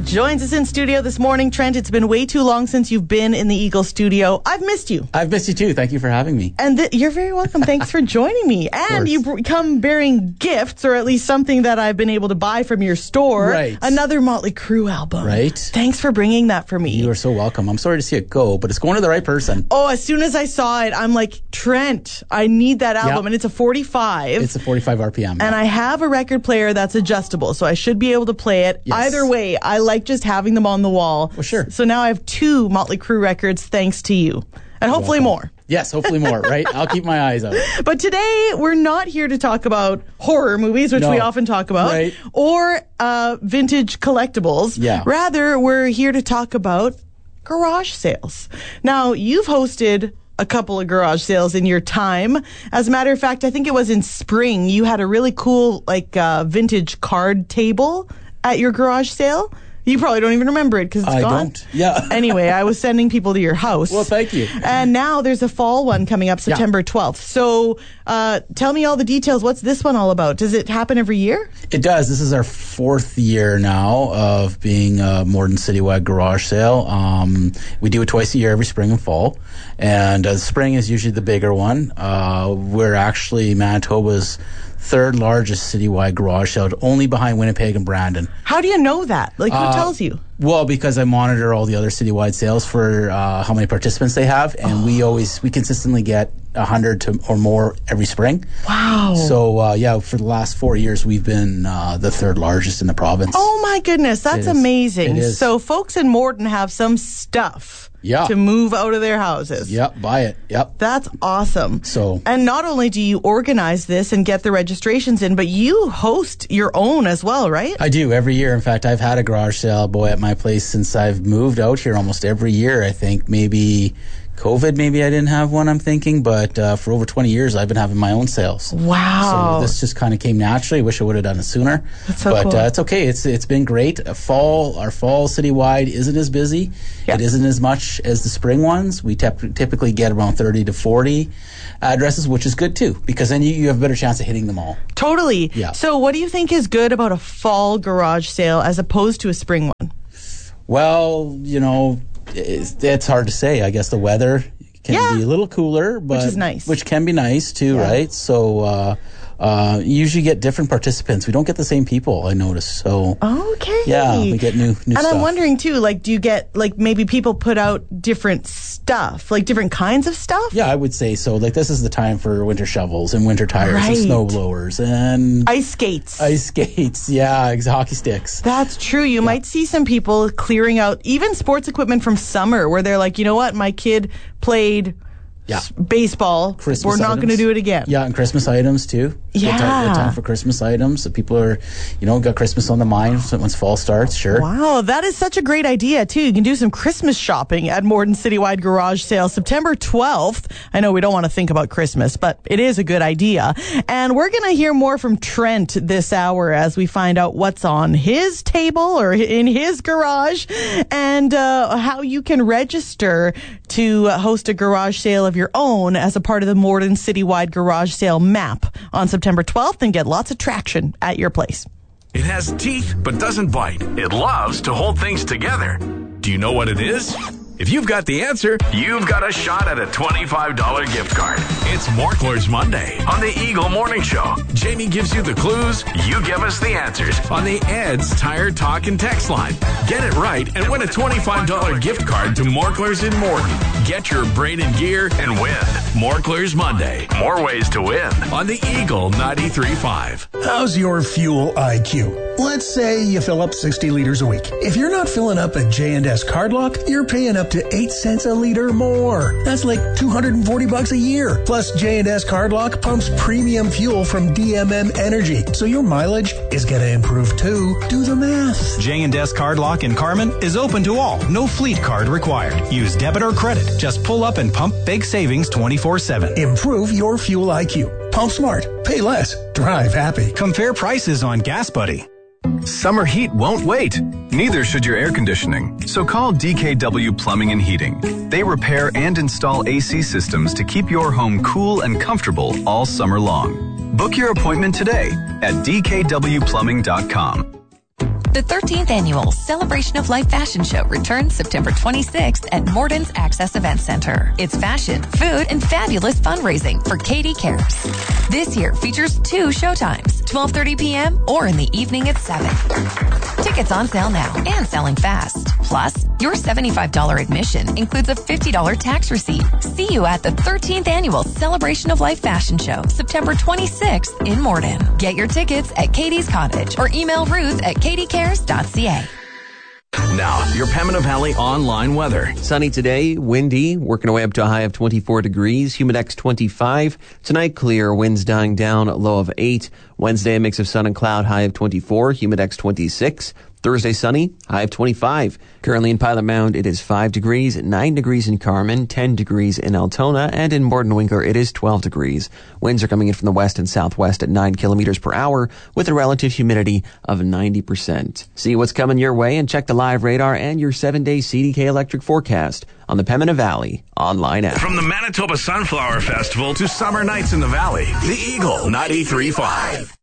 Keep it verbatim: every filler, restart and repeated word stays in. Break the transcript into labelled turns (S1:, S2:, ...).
S1: joins us in studio this morning. Trent, it's been way too long since you've been in the Eagle studio. I've missed you.
S2: I've missed you too. Thank you for having me.
S1: And th- you're very welcome. Thanks for joining me. And you br- come bearing gifts, or at least something that I've been able to buy from your store.
S2: Right.
S1: Another Motley Crue album.
S2: Right.
S1: Thanks for bringing that for me.
S2: You are so welcome. I'm sorry to see it go, but it's going to the right person.
S1: Oh, as soon as I saw it, I'm like, Trent, I need that album.
S2: Yep.
S1: And it's a forty-five.
S2: It's a forty-five R P M.
S1: And
S2: yeah.
S1: I have a record player that's adjustable, so I should be able to play it.
S2: Yes.
S1: Either way, I like just having them on the wall.
S2: Well, sure.
S1: So now I have two Motley Crue records thanks to you. And hopefully more.
S2: Yes, hopefully more, right? I'll keep my eyes out.
S1: But today, we're not here to talk about horror movies, which
S2: No.
S1: we often talk about,
S2: Right.
S1: or uh, vintage collectibles.
S2: Yeah.
S1: Rather, we're here to talk about garage sales. Now, you've hosted a couple of garage sales in your time. As a matter of fact, I think it was in spring, you had a really cool, like, uh, vintage card table at your garage sale. You probably don't even remember it because it's
S2: I
S1: gone.
S2: don't. Yeah.
S1: Anyway, I was sending people to your house.
S2: Well, thank you.
S1: And now there's a fall one coming up September twelfth. So uh, tell me all the details. What's this one all about? Does it happen every year?
S2: It does. This is our fourth year now of being a Morden Citywide garage sale. Um, we do it twice a year, every spring and fall. And uh, spring is usually the bigger one. Uh, we're actually Manitoba's third largest citywide garage sale, only behind Winnipeg and Brandon.
S1: How do you know that? Like, who
S2: Uh,
S1: tells you?
S2: Well, because I monitor all the other citywide sales for uh, how many participants they have, and
S1: Oh.
S2: we always we consistently get a hundred to or more every spring.
S1: Wow.
S2: So uh, yeah, for the last four years, we've been uh, the third largest in the province.
S1: Oh my goodness, that's
S2: It is.
S1: amazing.
S2: It is.
S1: So folks in Morden have some stuff
S2: Yeah.
S1: to move out of their houses.
S2: Yep, buy it. Yep.
S1: That's awesome.
S2: So-
S1: and not only do you organize this and get the registrations in, but you host your own as well, right?
S2: I do every year. In fact, I've had a garage sale boy at my place since I've moved out here almost every year. I think maybe COVID, maybe I didn't have one, I'm thinking, but uh, for over twenty years, I've been having my own sales.
S1: Wow.
S2: So this just kind of came naturally. I wish I would have done it sooner.
S1: That's so
S2: but
S1: cool.
S2: uh, it's okay. It's it's been great. Uh, fall, our fall citywide isn't as busy.
S1: Yeah.
S2: It isn't as much as the spring ones. We tep- typically get around thirty to forty addresses, which is good too, because then you, you have a better chance of hitting them all.
S1: Totally.
S2: Yeah.
S1: So what do you think is good about a fall garage sale as opposed to a spring one?
S2: Well, you know, it's, it's hard to say. I guess the weather can
S1: Yeah.
S2: be a little cooler, but
S1: is nice.
S2: Which can be nice too,
S1: Yeah.
S2: right? So uh, uh, you usually get different participants. We don't get the same people, I notice. So
S1: Okay.
S2: yeah, we get new new
S1: And
S2: stuff.
S1: I'm wondering too, like, do you get, like, maybe people put out different stuff, like different kinds of stuff?
S2: Yeah, I would say so. Like, this is the time for winter shovels and winter tires
S1: Right.
S2: and snow blowers and
S1: Ice skates.
S2: ice skates. Yeah, ex- hockey sticks.
S1: That's true. You might see some people clearing out even sports equipment from summer where they're like, you know what, my kid played
S2: Yeah.
S1: s- baseball.
S2: Christmas
S1: We're not going to
S2: items.
S1: do it again.
S2: Yeah, and Christmas items too.
S1: Yeah.
S2: Good time, good time for Christmas items. So people are, you know, got Christmas on the mind so once fall starts. Sure.
S1: Wow, that is such a great idea, too. You can do some Christmas shopping at Morden Citywide Garage Sale September twelfth. I know we don't want to think about Christmas, but it is a good idea. And we're going to hear more from Trent this hour as we find out what's on his table or in his garage and uh, how you can register to host a garage sale of your own as a part of the Morden Citywide Garage Sale map on September twelfth and get lots of traction at your place.
S3: It has teeth but doesn't bite. It loves to hold things together. Do you know what it is? If you've got the answer, you've got a shot at a twenty-five dollars gift card. It's Morkler's Monday on the Eagle Morning Show. Jamie gives you the clues, you give us the answers on the Ed's Tire Talk and Text line. Get it right and win a twenty-five dollars gift card to Morkler's in Morden. Get your brain in gear and win. Morkler's Monday. More ways to win on the Eagle ninety-three point five.
S4: How's your fuel I Q? Let's say you fill up sixty liters a week. If you're not filling up at J and S Cardlock, you're paying up to eight cents a liter more. That's like two hundred forty bucks a year. Plus, J and S Cardlock pumps premium fuel from D M M Energy, so your mileage is going to improve too. Do the math.
S5: J and S Cardlock in Carman is open to all. No fleet card required. Use debit or credit. Just pull up and pump big savings twenty-four seven.
S4: Improve your fuel I Q. Pump smart. Pay less. Drive happy.
S5: Compare prices on Gas Buddy.
S6: Summer heat won't wait. Neither should your air conditioning. So call D K W Plumbing and Heating. They repair and install A C systems to keep your home cool and comfortable all summer long. Book your appointment today at d k w plumbing dot com.
S7: The thirteenth Annual Celebration of Life Fashion Show returns September twenty-sixth at Morden's Access Event Center. It's fashion, food, and fabulous fundraising for Katie Cares. This year features two showtimes, twelve thirty p.m. or in the evening at seven. Tickets on sale now and selling fast. Plus, your seventy-five dollars admission includes a fifty dollars tax receipt. See you at the thirteenth Annual Celebration of Life Fashion Show, September twenty-sixth in Morden. Get your tickets at Katie's Cottage or email Ruth at katie cares dot c a.
S3: Now, your Pembina Valley online weather.
S8: Sunny today, windy, working away up to a high of twenty-four degrees, humidex twenty-five. Tonight, clear, winds dying down, low of eight. Wednesday, a mix of sun and cloud, high of twenty-four, humidex twenty-six. Thursday, sunny, high of twenty-five. Currently in Pilot Mound, it is five degrees, nine degrees in Carmen, ten degrees in Altona, and in Borden Winkler, it is twelve degrees. Winds are coming in from the west and southwest at nine kilometers per hour with a relative humidity of ninety percent. See what's coming your way and check the live radar and your seven-day C D K electric forecast on the Pembina Valley online app.
S3: From the Manitoba Sunflower Festival to summer nights in the valley, the Eagle ninety-three point five.